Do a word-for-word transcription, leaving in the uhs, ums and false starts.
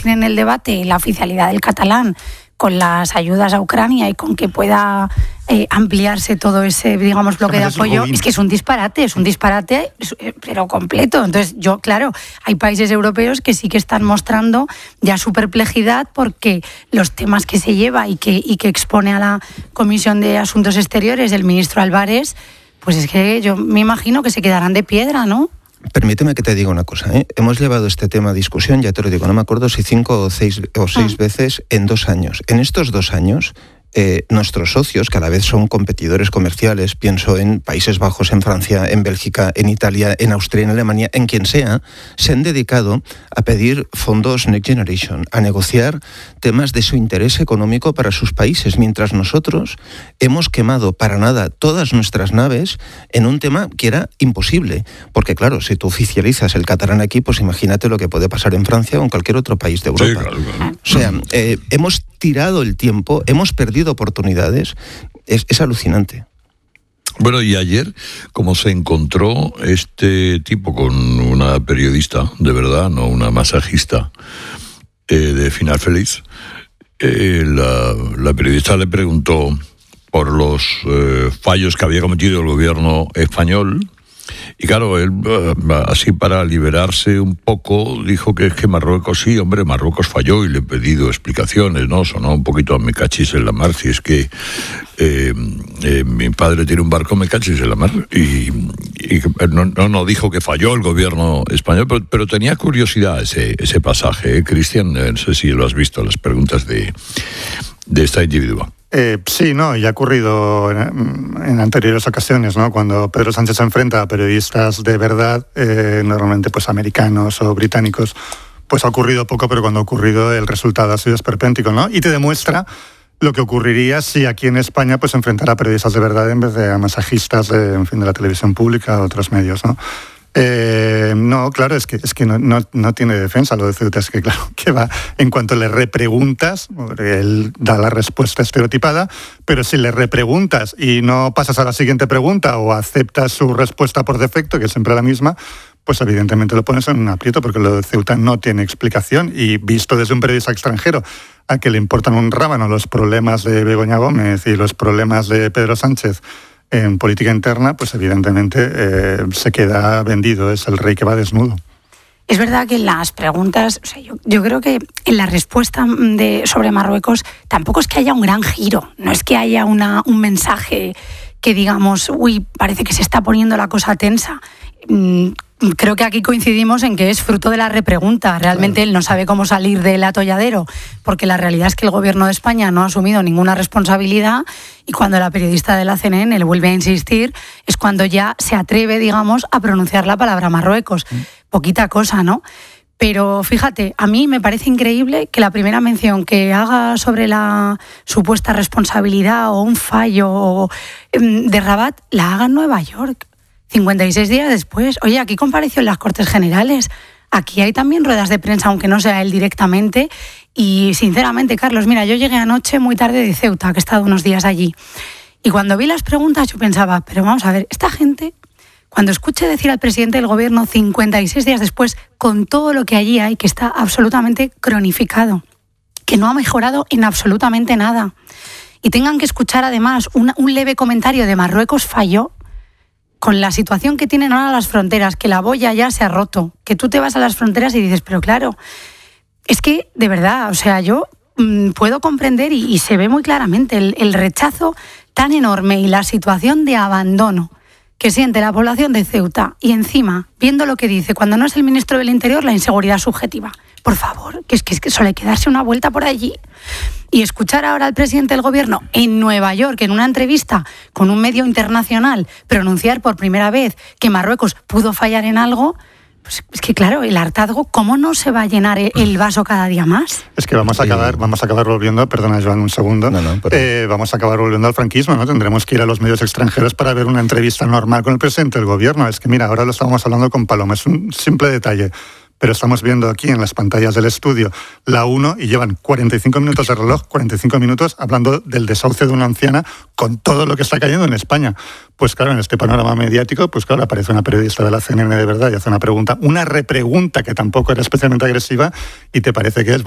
en el debate la oficialidad del catalán con las ayudas a Ucrania y con que pueda eh, ampliarse todo ese, digamos, bloque de apoyo, es que es un disparate, es un disparate, pero completo. Entonces, yo, claro, hay países europeos que sí que están mostrando ya su perplejidad porque los temas que se lleva y que, y que expone a la Comisión de Asuntos Exteriores el ministro Álvarez, pues es que yo me imagino que se quedarán de piedra, ¿no? Permíteme que te diga una cosa, ¿eh? Hemos llevado este tema a discusión, ya te lo digo, no me acuerdo si cinco o seis, o seis ah. veces en dos años. En estos dos años, eh, nuestros socios, que a la vez son competidores comerciales, pienso en Países Bajos, en Francia, en Bélgica, en Italia, en Austria, en Alemania, en quien sea, se han dedicado a pedir fondos Next Generation, a negociar temas de su interés económico para sus países, mientras nosotros hemos quemado para nada todas nuestras naves en un tema que era imposible. Porque claro, si tú oficializas el catalán aquí, pues imagínate lo que puede pasar en Francia o en cualquier otro país de Europa. Sí, claro, claro. O sea, eh, hemos tirado el tiempo, hemos perdido oportunidades, es, es alucinante. Bueno, y ayer, como se encontró este tipo con una periodista, de verdad, no una masajista, eh, de Final Feliz, eh, la, la periodista le preguntó por los eh, fallos que había cometido el gobierno español. Y claro, él, así para liberarse un poco, dijo que es que Marruecos, sí, hombre, Marruecos falló y le he pedido explicaciones, ¿no? Sonó un poquito a me cachis en la mar, si es que eh, eh, mi padre tiene un barco, me cachis en la mar, y, y no, no, no dijo que falló el gobierno español, pero, pero tenía curiosidad ese, ese pasaje, ¿eh? Cristian, no sé si lo has visto, las preguntas de, de esta individua. Eh, sí, no, ya ha ocurrido en, en anteriores ocasiones, ¿no? Cuando Pedro Sánchez se enfrenta a periodistas de verdad, eh, normalmente pues americanos o británicos, pues ha ocurrido poco, pero cuando ha ocurrido el resultado ha sido esperpéntico, ¿no? Y te demuestra lo que ocurriría si aquí en España pues se enfrentara a periodistas de verdad en vez de a masajistas de, en fin, de la televisión pública o otros medios, ¿no? Eh, no, claro, es que, es que no, no, no tiene defensa lo de Ceuta, es que claro, que va, en cuanto le repreguntas, él da la respuesta estereotipada, pero si le repreguntas y no pasas a la siguiente pregunta o aceptas su respuesta por defecto, que es siempre la misma, pues evidentemente lo pones en un aprieto, porque lo de Ceuta no tiene explicación, y visto desde un periodista extranjero a que le importan un rábano los problemas de Begoña Gómez y los problemas de Pedro Sánchez en política interna, pues evidentemente eh, se queda vendido, es el rey que va desnudo. Es verdad que en las preguntas, o sea, yo, yo creo que en la respuesta de, sobre Marruecos tampoco es que haya un gran giro, no es que haya una, un mensaje que digamos, uy, parece que se está poniendo la cosa tensa. Mm, Creo que aquí coincidimos en que es fruto de la repregunta. Realmente claro. Él no sabe cómo salir del atolladero, porque la realidad es que el gobierno de España no ha asumido ninguna responsabilidad, y cuando la periodista de la C N N le vuelve a insistir es cuando ya se atreve, digamos, a pronunciar la palabra Marruecos. Mm. Poquita cosa, ¿no? Pero fíjate, a mí me parece increíble que la primera mención que haga sobre la supuesta responsabilidad o un fallo de Rabat la haga en Nueva York. cincuenta y seis días después. Oye, aquí compareció en las Cortes Generales. Aquí hay también ruedas de prensa, aunque no sea él directamente. Y sinceramente, Carlos, mira, yo llegué anoche muy tarde de Ceuta, que he estado unos días allí. Y cuando vi las preguntas yo pensaba, pero vamos a ver, esta gente, cuando escuche decir al presidente del gobierno cincuenta y seis días después, con todo lo que allí hay, que está absolutamente cronificado, que no ha mejorado en absolutamente nada, y tengan que escuchar además una, un leve comentario de Marruecos falló, con la situación que tienen ahora las fronteras, que la boya ya se ha roto, que tú te vas a las fronteras y dices, pero claro, es que de verdad, o sea, yo mmm, puedo comprender y, y se ve muy claramente el, el rechazo tan enorme y la situación de abandono que siente la población de Ceuta, y encima, viendo lo que dice, cuando no es el ministro del Interior, la inseguridad subjetiva. Por favor, que es que, es que solo hay que darse una vuelta por allí. Y escuchar ahora al presidente del gobierno en Nueva York, en una entrevista con un medio internacional, pronunciar por primera vez que Marruecos pudo fallar en algo, pues es que claro, el hartazgo, ¿cómo no se va a llenar el vaso cada día más? Es que vamos a acabar, vamos a acabar volviendo, perdona Joan un segundo, no, no, eh, vamos a acabar volviendo al franquismo, ¿no? Tendremos que ir a los medios extranjeros para ver una entrevista normal con el presidente del gobierno. Es que mira, ahora lo estábamos hablando con Paloma, es un simple detalle. Pero estamos viendo aquí en las pantallas del estudio la uno y llevan cuarenta y cinco minutos de reloj, cuarenta y cinco minutos hablando del desahucio de una anciana con todo lo que está cayendo en España. Pues claro, en este panorama mediático, pues claro, aparece una periodista de la C N N de verdad y hace una pregunta, una repregunta que tampoco era especialmente agresiva, y te parece que es